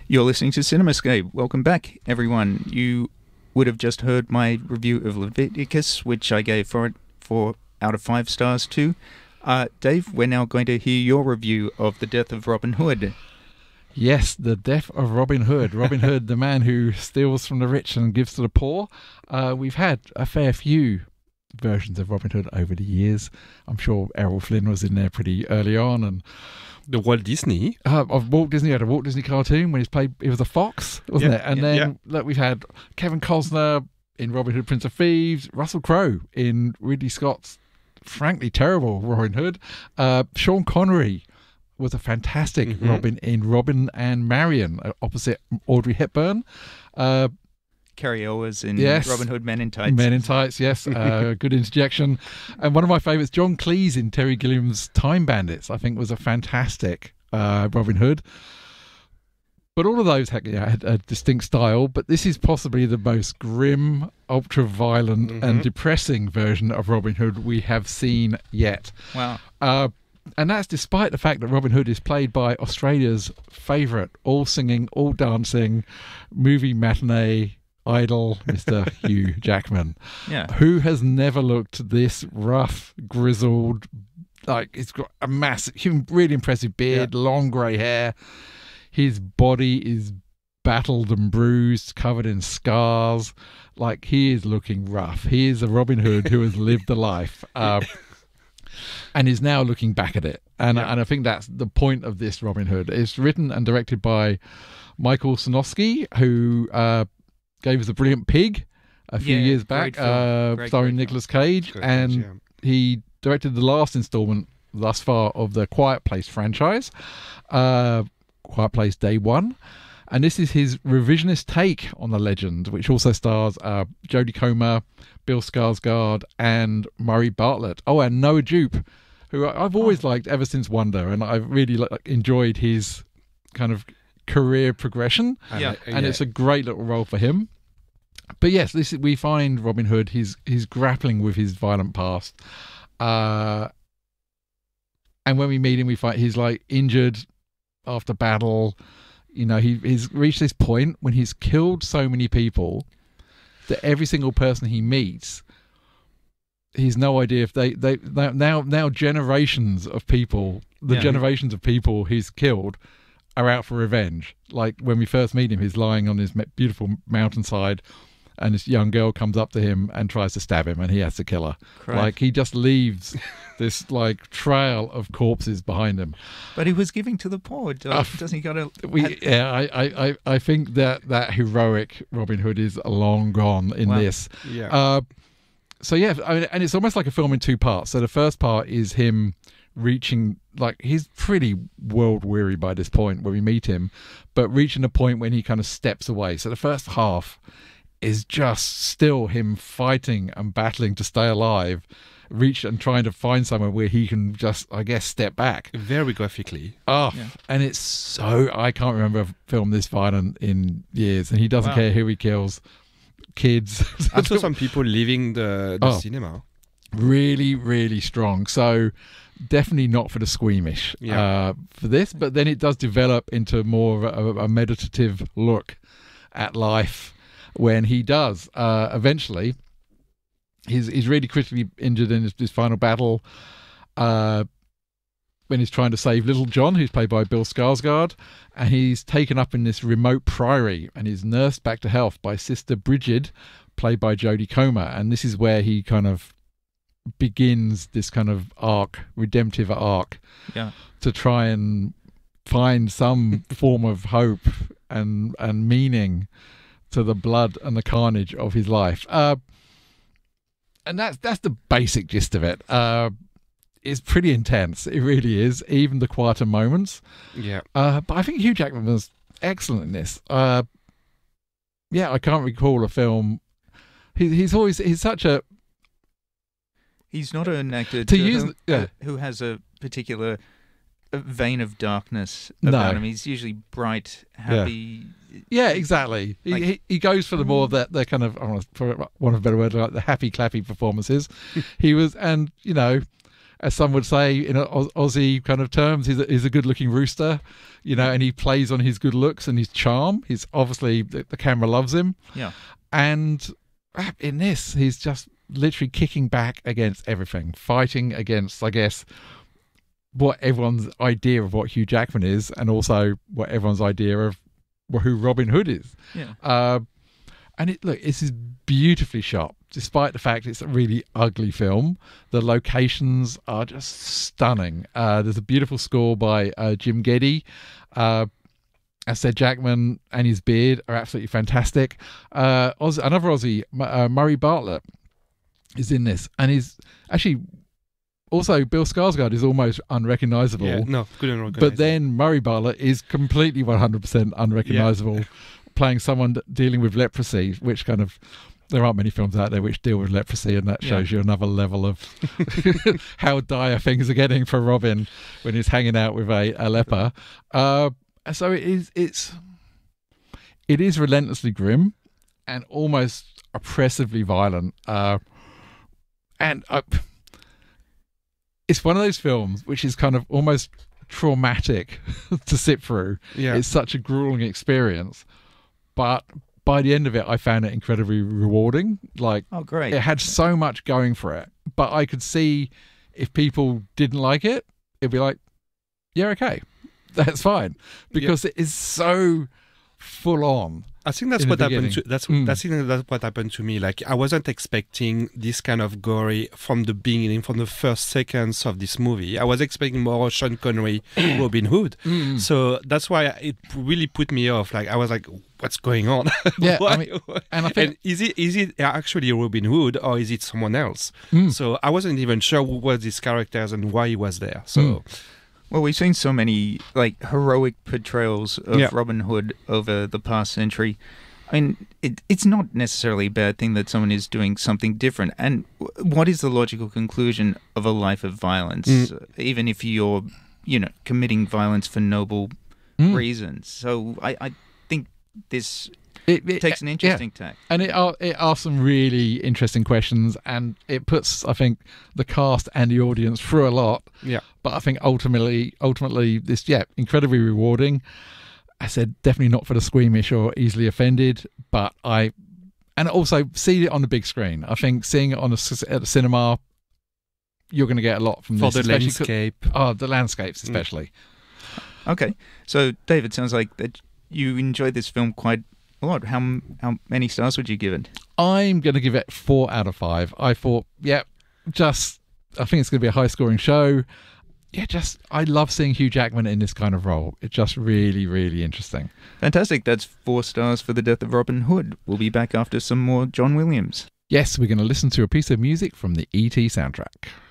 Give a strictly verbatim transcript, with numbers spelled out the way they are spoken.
You're listening to CinemaScape. Welcome back, everyone. You would have just heard my review of Leviticus, which I gave for it four out of five stars too. Uh, Dave, we're now going to hear your review of The Death of Robin Hood. Yes, The Death of Robin Hood. Robin Hood, the man who steals from the rich and gives to the poor. Uh, we've had a fair few versions of Robin Hood over the years. I'm sure Errol Flynn was in there pretty early on, and the Walt Disney uh, of Walt Disney had a Walt Disney cartoon when he's played. It was a fox, wasn't yeah, it? And yeah, then yeah. look, we've had Kevin Costner in Robin Hood, Prince of Thieves, Russell Crowe in Ridley Scott's frankly terrible Robin Hood. Uh, Sean Connery was a fantastic mm-hmm. Robin in Robin and Marion, opposite Audrey Hepburn. Uh, Carrie Elwes in yes. Robin Hood Men in Tights. Men in Tights, yes. Uh, good interjection. And one of my favourites, John Cleese in Terry Gilliam's Time Bandits, I think was a fantastic uh, Robin Hood. But all of those had, yeah, had a distinct style, but this is possibly the most grim, ultra-violent mm-hmm. and depressing version of Robin Hood we have seen yet. Wow. Uh, and that's despite the fact that Robin Hood is played by Australia's favourite, all-singing, all-dancing, movie matinee idol, Mister Hugh Jackman, yeah, who has never looked this rough, grizzled, like he's got a massive, really impressive beard, yeah. long grey hair. His body is battled and bruised, covered in scars. Like, he is looking rough. He is a Robin Hood who has lived the life, uh, and is now looking back at it. And yeah. and I think that's the point of this Robin Hood. It's written and directed by Michael Sarnoski, who uh, gave us A Brilliant Pig a few yeah, years back, uh, great, starring great Nicolas Cage, great and Cage, yeah. he directed the last installment thus far of the Quiet Place franchise, uh, Quiet Place Day One, and this is his revisionist take on the legend, which also stars uh, Jodie Comer, Bill Skarsgård, and Murray Bartlett. Oh, and Noah Jupe, who I've always oh. liked ever since Wonder, and I've really like, enjoyed his kind of career progression. Yeah, and yeah. it's a great little role for him. But yes, this is, we find Robin Hood. He's he's grappling with his violent past, uh, and when we meet him, we find he's like injured after battle. You know, he he's reached this point when he's killed so many people that every single person he meets, he's no idea if they they now now generations of people, the yeah. generations of people he's killed, are out for revenge. Like when we first meet him, he's lying on his beautiful mountainside, and this young girl comes up to him and tries to stab him, and he has to kill her. Correct. Like, he just leaves this like trail of corpses behind him. But he was giving to the poor. Uh, Doesn't he got to? We, yeah, I, I, I think that that heroic Robin Hood is long gone in wow. this. Yeah. Uh, so yeah, I mean, and it's almost like a film in two parts. So the first part is him reaching, like, he's pretty world weary by this point when we meet him, but reaching a point when he kind of steps away. So the first half is just still him fighting and battling to stay alive, reach and trying to find somewhere where he can just, I guess, step back. Very graphically. Oh, yeah. And it's so, I can't remember a film this violent in years, and he doesn't wow. care who he kills. Kids. I saw some people leaving the, the oh, cinema. Really, really strong. So definitely not for the squeamish yeah. uh, for this, but then it does develop into more of a, a meditative look at life when he does uh, eventually. He's, he's really critically injured in his, his final battle uh, when he's trying to save Little John, who's played by Bill Skarsgård, and he's taken up in this remote priory and is nursed back to health by Sister Brigid, played by Jodie Comer. And this is where he kind of begins this kind of arc, redemptive arc, yeah. to try and find some form of hope and and meaning to the blood and the carnage of his life. Uh, and that's that's the basic gist of it. Uh, it's pretty intense. It really is, even the quieter moments. Yeah. Uh, but I think Hugh Jackman was excellent in this. Uh, yeah, I can't recall a film. He, he's always he's such a. He's not an actor to to use who, yeah. who has a particular vein of darkness No. about him. He's usually bright, happy. Yeah, exactly. He, Like- he he goes for the more that the kind of, I don't know, for want of a better word, like the happy clappy performances. He was, and you know, as some would say in a Aus- Aussie kind of terms, he's a, he's a good-looking rooster, you know, and he plays on his good looks and his charm. He's obviously the, the camera loves him, Yeah. and in this, he's just literally kicking back against everything, fighting against, I guess, what everyone's idea of what Hugh Jackman is, and also what everyone's idea of who Robin Hood is. Yeah. Uh, and it look, this is beautifully shot, despite the fact it's a really ugly film. The locations are just stunning. Uh, there's a beautiful score by uh, Jim Geddy. Uh, as said, Jackman and his beard are absolutely fantastic. Uh, Oz- another Aussie, uh, Murray Bartlett, is in this, and he's actually also Bill Skarsgård is almost unrecognisable. Yeah, no, couldn't recognize But it. then Murray Bartlett is completely one hundred percent unrecognisable, Yeah. playing someone d- dealing with leprosy, which kind of, there aren't many films out there which deal with leprosy, and that shows Yeah. you another level of how dire things are getting for Robin when he's hanging out with a, a leper. Uh, so it is, it's, it is relentlessly grim and almost oppressively violent. Uh, and uh, it's one of those films which is kind of almost traumatic to sit through. Yeah. It's such a grueling experience, but by the end of it, I found it incredibly rewarding. Like, Oh, great. it had so much going for it, but I could see if people didn't like it, it'd be like, yeah, okay, that's fine, because it is so full on. I think that's in the what happened to beginning. that's Mm. that's, that's what happened to me. Like, I wasn't expecting this kind of gory from the beginning, from the first seconds of this movie. I was expecting more Sean Connery, Robin Hood. Mm. So that's why it really put me off. Like, I was like, what's going on? Yeah, Why- I mean, and I think and is it is it actually Robin Hood, or is it someone else? Mm. So I wasn't even sure who were these characters and why he was there. So Mm. Well, we've seen so many like heroic portrayals of Yeah. Robin Hood over the past century. I mean, it, it's not necessarily a bad thing that someone is doing something different. And w- what is the logical conclusion of a life of violence, Mm. uh, even if you're, you know, committing violence for noble Mm. reasons? So I, I think this it, it takes an yeah. interesting tack. And it a- it asks some really interesting questions, and it puts, I think, the cast and the audience through a lot. yeah. But I think ultimately, ultimately, this yeah, incredibly rewarding. I said definitely not for the squeamish or easily offended, but I, and also see it on the big screen. I think seeing it on the c- at the cinema, you're going to get a lot from For this, the especially 'cause- landscape. oh, the landscapes especially. Okay. So, David, sounds like that you enjoyed this film quite a lot. How, m- how many stars would you give it? I'm going to give it four out of five. I thought, yeah, just, I think it's going to be a high scoring show. Yeah, just, I love seeing Hugh Jackman in this kind of role. It's just really, really interesting. Fantastic. That's four stars for The Death of Robin Hood. We'll be back after some more John Williams. Yes, we're going to listen to a piece of music from the E T soundtrack.